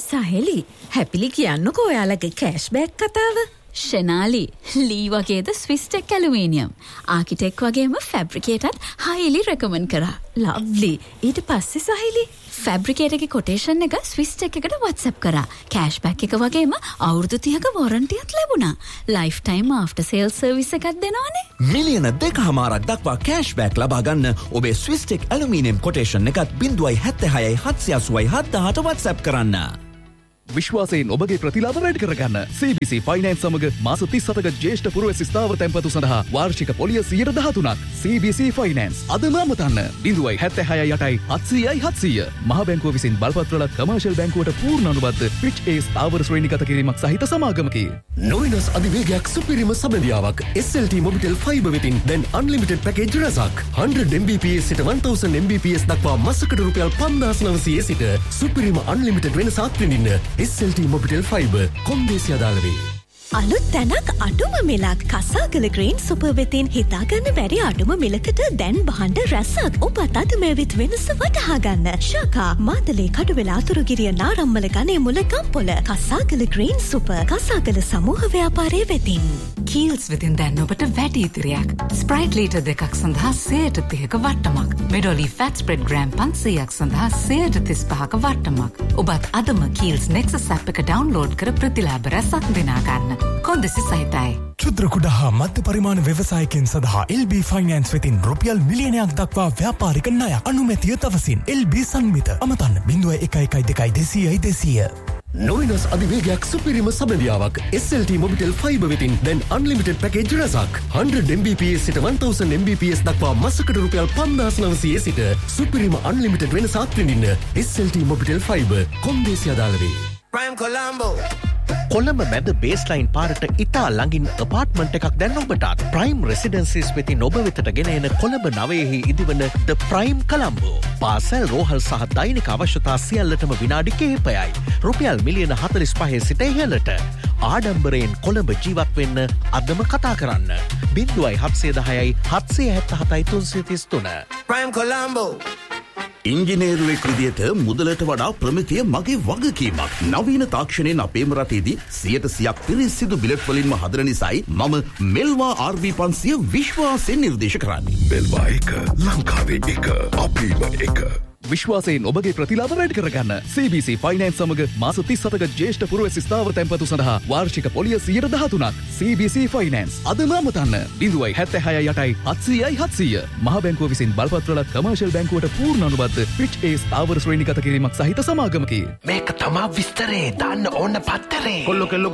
සහෙලි හැපිලි කියන්නකෝ ඔයාලගේ කෑෂ්බෑක් කතාව. ෂෙනාලි ලී වගේද ස්විස්ටෙක් ඇලුමිනියම් ආකිටෙක් වගේම ෆැබ්‍රිකේටත් හයිලි රෙකමන්ඩ් කරා. ලව්ලි. ඊට පස්සේ සහෙලි ෆැබ්‍රිකේටගේ කොටේෂන් එක ස්විස්ටෙක් එකට WhatsApp කරා. කෑෂ්බැක් එක වගේම අවුරුදු 30ක වොරන්ටියක් ලැබුණා. Life time after sale service එකක් දෙනවනේ. මිලියන 2.5ක් දක්වා කෑෂ්බැක් ලබා ගන්න ඔබේ ස්විස්ටෙක් ඇලුමිනියම් කොටේෂන් එකත් 0.76 780 718 WhatsApp කරන්න. විශ්වාසයෙන් ඔබගේ ප්‍රතිලාභ වැඩි කරගන්න CBC Finance සමග මාස 37ක ජ්‍යෙෂ්ඨ පුරවැසි ස්ථාවර තැන්පතු සඳහා වාර්ෂික පොලිය 13%ක් CBC Finance අදම අමතන්න 0.76 700 මහ බැංකුව විසින් බලපත්‍රලත් කමර්ෂල් බැංකුවට පූර්ණ අනුබද්ධ Fitch A ස්ථාවර ශ්‍රේණිගත කිරීමක් සහිත සමාගමකි. නොවිනස් අධිවේගයක් සුපිරිම සබඳියාවක් SLT Mobitel Fiber වෙතින් දැන් unlimited package රසක් 100 Mbps සිට 1000 Mbps දක්වා මාසකට රුපියල් 5900 සිට සුපිරිම unlimited වෙනසක් විඳින්න. SLT Mobitel Fiber කොන්දේසි අදාළ වේ. අලුත් තැනක් අඩුම මිලක් කසාගල ග්‍රීන් සුපර් වෙතින් හිතාගන්න බැරි අඩුම මිලකට දැන් භාණ්ඩ රැසක් ඔබත් අද මෙවිත් වෙනස වටහා ගන්න. ශාකා මාතලේ කඩුවෙල අතුරුගිරිය නාරම්මල ගනේ මුල ගම්පොළ කසාගල ග්‍රීන් සුපර් කසාගල සමූහ ව්‍යාපාරයේ වෙතින්. කීල්ස් වෙතින් දැන් ඔබට වැඩි ඉතිරියක්. ස්ප්‍රයිට් ලීටර් 2ක් සඳහා 130ක වට්ටමක්. මෙඩොලි ෆැට් ස්ප්‍රෙඩ් ග්‍රෑම් 500ක් සඳහා 135ක වට්ටමක්. ඔබත් අදම කීල්ස් නෙක්සස් ඇප් එක ඩවුන්ලෝඩ් කර ප්‍රතිලාභ රැසක් දිනා ගන්න. කොන්දෙසි සහිතයි. ක්ෂුද්‍ර කුඩා හා මධ්‍ය පරිමාණ ව්‍යවසායකයන් සඳහා LB ෆයිනෑන්ස් වෙතින් රුපියල් මිලියනයක් දක්වා ව්‍යාපාරික ණයක් අනුමැතිය තවසින් LB සංමිත අමතන්න 011200. නොවිනස් අධිවේගයක් සුපිරිම සබඳියාවක් SLT Mobitel Fiber වෙතින් දැන් unlimited package රසක් 100 Mbps සිට 1000 Mbps දක්වා මාසකට රුපියල් 5900 සිට සුපිරිම unlimited වෙනසක් විඳින්න. SLT Mobitel Fiber කොන්දේසි අදාළ වේ. Prime Colombo කොළඹ මැද බේස්ලයින් පාරට ඉතා ළඟින් අපාර්ට්මන්ට් එකක් දැන් ඔබටත් ප්‍රයිම් රෙසිඩන්සිස් වෙතින් ඔබ වෙතට ගෙන එන කොළඹ නවයෙහි ඉදිවන ද ප්‍රයිම් කොළඹෝ. පාසල් රෝහල් සහ දෛනික අවශ්‍යතා සියල්ලටම විනාඩි කිහිපයයි. රුපියල් මිලියන 45 සිට ඉහළට. ආඩම්බරයෙන් කොළඹ ජීවත් වෙන්න අදම කතා කරන්න. 0710 777 333. Prime Colombo ඉංජිනේරුවෙක් විදියට මුදලට වඩා ප්‍රමිතිය මගේ වගකීමක්. නවීන තාක්ෂණයෙන් අපේම රටේදී 100% පිරිසිදු බිලට් වලින්ම හදන නිසායි මම මෙල්වා RB 500 විශ්වාසයෙන් නිර්දේශ කරන්නේ. මෙල්වා එක ලංකාවේ එක අපේම එක. විශ්වාසයෙන් ඔබගේ ප්‍රතිලාභ වැඩි කරගන්න CBC Finance සමග මාස 37ක ජ්‍යෙෂ්ඨ පුරවැසි ස්ථාවර තැන්පතු සඳහා වාර්ෂික පොලිය 13%ක් CBC Finance අදම අමතන්න 0.76 700 මහ බැංකුව විසින් බලපත්‍රලත් කමර්ෂල් බැංකුවට පූර්ණ අනුබද්ධ Fitch A ස්ථාවර ශ්‍රේණිගත කිරීමක් සහිත සමාගමකි. මේක තමා විස්තරේ දාන්න ඕන පත්තරේ. කොල්ලෝ